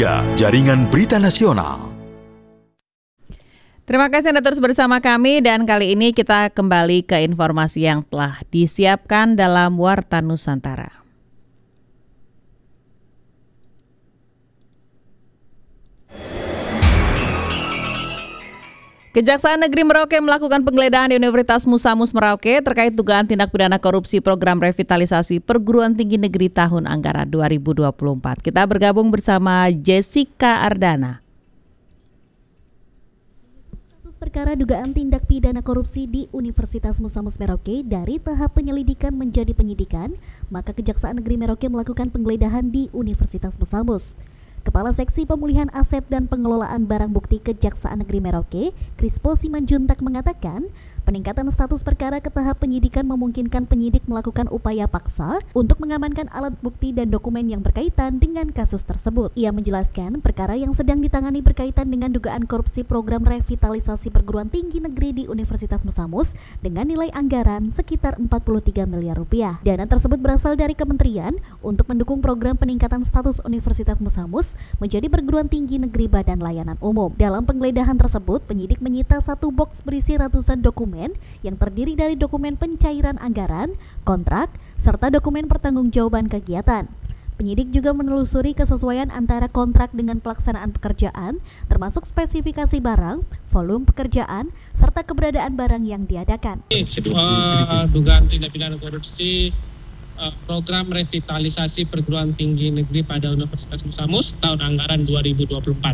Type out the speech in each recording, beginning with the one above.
3, Jaringan Berita Nasional. Terima kasih Anda terus bersama kami dan kali ini kita kembali ke informasi yang telah disiapkan dalam Warta Nusantara. Kejaksaan Negeri Merauke melakukan penggeledahan di Universitas Musa Mus Merauke terkait dugaan tindak pidana korupsi program revitalisasi perguruan tinggi negeri tahun anggaran 2024. Kita bergabung bersama Jessica Ardana. Perkara dugaan tindak pidana korupsi di Universitas Musa Mus Merauke dari tahap penyelidikan menjadi penyidikan, maka Kejaksaan Negeri Merauke melakukan penggeledahan di Universitas Musa Mus. Kepala Seksi Pemulihan Aset dan Pengelolaan Barang Bukti Kejaksaan Negeri Merauke, Krispo Simanjuntak mengatakan, peningkatan status perkara ke tahap penyidikan memungkinkan penyidik melakukan upaya paksa untuk mengamankan alat bukti dan dokumen yang berkaitan dengan kasus tersebut. Ia menjelaskan, perkara yang sedang ditangani berkaitan dengan dugaan korupsi program revitalisasi perguruan tinggi negeri di Universitas Musa Mus dengan nilai anggaran sekitar 43 miliar rupiah. Dana tersebut berasal dari kementerian untuk mendukung program peningkatan status Universitas Musa Mus menjadi perguruan tinggi negeri Badan Layanan Umum. Dalam penggeledahan tersebut, penyidik menyita satu box berisi ratusan dokumen yang terdiri dari dokumen pencairan anggaran, kontrak, serta dokumen pertanggungjawaban kegiatan. Penyidik juga menelusuri kesesuaian antara kontrak dengan pelaksanaan pekerjaan, termasuk spesifikasi barang, volume pekerjaan, serta keberadaan barang yang diadakan. Dugaan tindak pidana korupsi program revitalisasi perguruan tinggi negeri pada Universitas Musa Mus tahun anggaran 2024.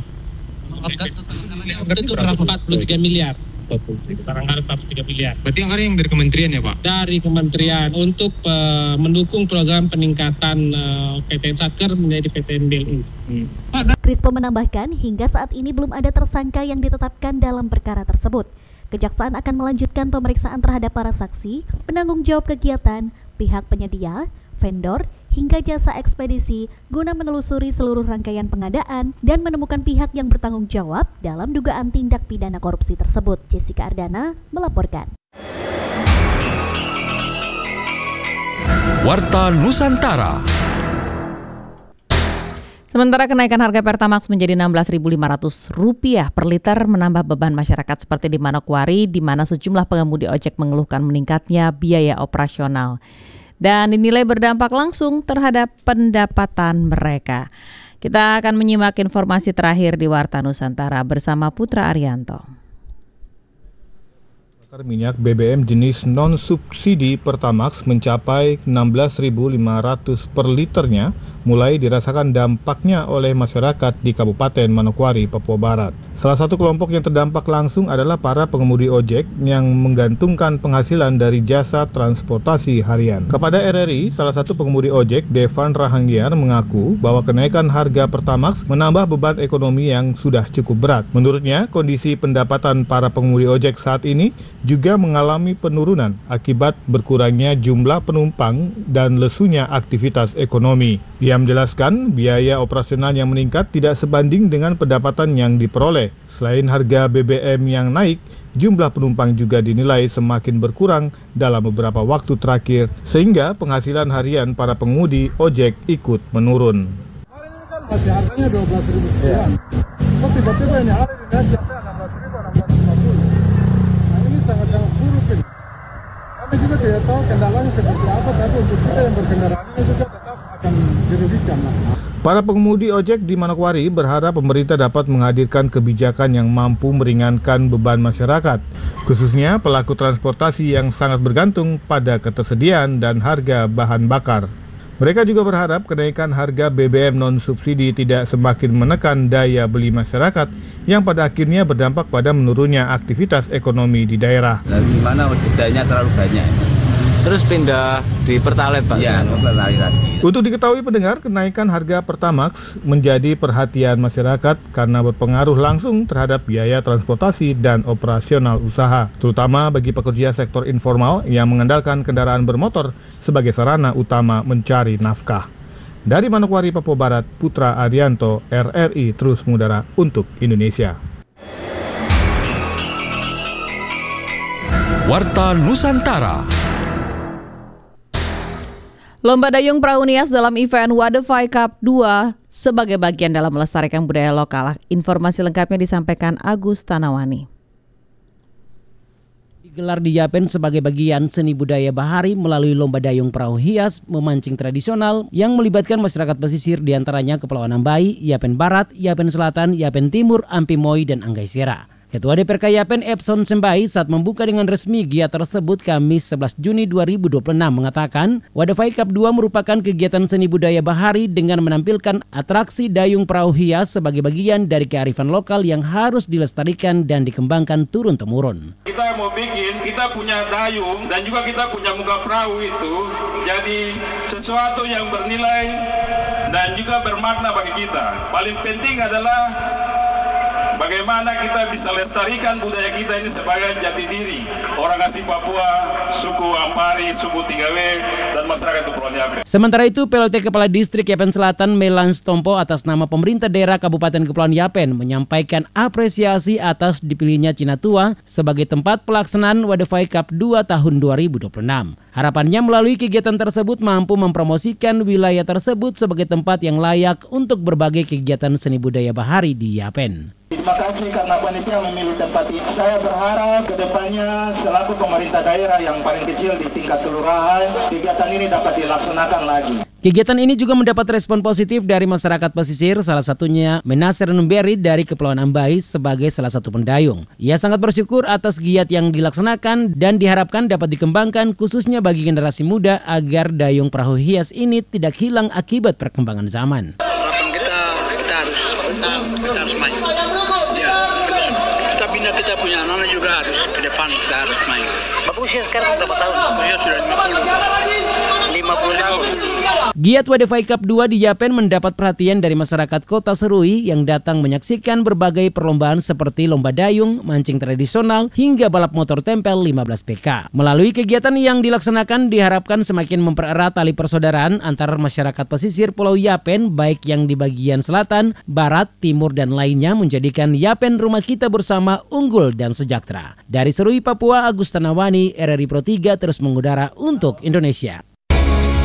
43 miliar. Anggaran 43 miliar. Berarti anggaran yang dari kementerian ya Pak? Dari kementerian untuk mendukung program peningkatan PTN Satker menjadi PTN BLU. Krispo menambahkan, hingga saat ini belum ada tersangka yang ditetapkan dalam perkara tersebut. Kejaksaan akan melanjutkan pemeriksaan terhadap para saksi, penanggung jawab kegiatan, pihak penyedia, vendor, hingga jasa ekspedisi guna menelusuri seluruh rangkaian pengadaan dan menemukan pihak yang bertanggung jawab dalam dugaan tindak pidana korupsi tersebut. Jessica Ardana melaporkan. Warta Nusantara. Sementara kenaikan harga Pertamax menjadi Rp16.500 per liter menambah beban masyarakat seperti di Manokwari, di mana sejumlah pengemudi ojek mengeluhkan meningkatnya biaya operasional dan dinilai berdampak langsung terhadap pendapatan mereka. Kita akan menyimak informasi terakhir di Warta Nusantara bersama Putra Arianto. Minyak BBM jenis non-subsidi Pertamax mencapai Rp16.500 per liternya, mulai dirasakan dampaknya oleh masyarakat di Kabupaten Manokwari, Papua Barat. Salah satu kelompok yang terdampak langsung adalah para pengemudi ojek yang menggantungkan penghasilan dari jasa transportasi harian. Kepada RRI, salah satu pengemudi ojek, Devan Rahanggiar, mengaku bahwa kenaikan harga Pertamax menambah beban ekonomi yang sudah cukup berat. Menurutnya, kondisi pendapatan para pengemudi ojek saat ini juga mengalami penurunan akibat berkurangnya jumlah penumpang dan lesunya aktivitas ekonomi. Ia menjelaskan biaya operasional yang meningkat tidak sebanding dengan pendapatan yang diperoleh. Selain harga BBM yang naik, jumlah penumpang juga dinilai semakin berkurang dalam beberapa waktu terakhir, sehingga penghasilan harian para pengemudi ojek ikut menurun. Hari ini kan masih harganya 12.000 sekian. Kok tiba-tiba ini hari dinaik sampai 16.000, 16.50. Nah ini sangat-sangat buruk ini. Kami juga tidak tahu kendalanya seperti apa, tapi untuk kita yang berkendaraannya juga tetap akan dirugikan. Para pengemudi ojek di Manokwari berharap pemerintah dapat menghadirkan kebijakan yang mampu meringankan beban masyarakat, khususnya pelaku transportasi yang sangat bergantung pada ketersediaan dan harga bahan bakar. Mereka juga berharap kenaikan harga BBM non-subsidi tidak semakin menekan daya beli masyarakat yang pada akhirnya berdampak pada menurunnya aktivitas ekonomi di daerah. Nah, gimana bedanya terlalu banyak? Terus pindah di Pertalite Pak? Iya, Pertalite lagi. Untuk diketahui pendengar, kenaikan harga Pertamax menjadi perhatian masyarakat karena berpengaruh langsung terhadap biaya transportasi dan operasional usaha, terutama bagi pekerja sektor informal yang mengandalkan kendaraan bermotor sebagai sarana utama mencari nafkah. Dari Manokwari, Papua Barat, Putra Arianto, RRI terus mengudara untuk Indonesia. Warta Nusantara. Lomba dayung perahu nias dalam event Wadefai Cup 2 sebagai bagian dalam melestarikan budaya lokal. Informasi lengkapnya disampaikan Agus Tanawani. Digelar di Yapen sebagai bagian seni budaya bahari melalui lomba dayung perahu hias memancing tradisional yang melibatkan masyarakat pesisir diantaranya Kepulauan Ambai, Yapen Barat, Yapen Selatan, Yapen Timur, Ampimoy, dan Anggai Sera. Ketua DPRK Yapen Epson Sembai saat membuka dengan resmi giat tersebut Kamis 11 Juni 2026 mengatakan Wadefai Cup 2 merupakan kegiatan seni budaya bahari dengan menampilkan atraksi dayung perahu hias sebagai bagian dari kearifan lokal yang harus dilestarikan dan dikembangkan turun-temurun. Kita mau bikin, kita punya dayung dan juga kita punya muka perahu itu jadi sesuatu yang bernilai dan juga bermakna bagi kita. Paling penting adalah bagaimana kita bisa lestarikan budaya kita ini sebagai jati diri orang asli Papua, suku Ampari, suku Tigawe, dan masyarakat Kepulauan Yapen. Sementara itu, PLT Kepala Distrik Yapen Selatan Melans Tompo atas nama pemerintah daerah Kabupaten Kepulauan Yapen menyampaikan apresiasi atas dipilihnya Cinatua sebagai tempat pelaksanaan Wadefai Cup 2 tahun 2026. Harapannya melalui kegiatan tersebut mampu mempromosikan wilayah tersebut sebagai tempat yang layak untuk berbagai kegiatan seni budaya bahari di Yapen. Terima kasih karena panitia memilih tempat ini. Saya berharap kedepannya selaku pemerintah daerah yang paling kecil di tingkat kelurahan, kegiatan ini dapat dilaksanakan lagi. Kegiatan ini juga mendapat respon positif dari masyarakat pesisir, salah satunya Menaser Numberi dari Kepulauan Ambai sebagai salah satu pendayung. Ia sangat bersyukur atas giat yang dilaksanakan dan diharapkan dapat dikembangkan khususnya bagi generasi muda agar dayung perahu hias ini tidak hilang akibat perkembangan zaman. Kita harus main. Ya, kita bina kita punya anak-anak juga harus ke depan kita harus main. Bapak usia sekarang berapa tahun? Usia sudah 50 tahun. Giat Wadefai Cup 2 di Yapen mendapat perhatian dari masyarakat Kota Serui yang datang menyaksikan berbagai perlombaan seperti lomba dayung, mancing tradisional, hingga balap motor tempel 15 PK. Melalui kegiatan yang dilaksanakan diharapkan semakin mempererat tali persaudaraan antar masyarakat pesisir Pulau Yapen baik yang di bagian selatan, barat, timur, dan lainnya menjadikan Yapen rumah kita bersama unggul dan sejahtera. Dari Serui, Papua, Agus Tanawani, RRI Pro 3 terus mengudara untuk Indonesia.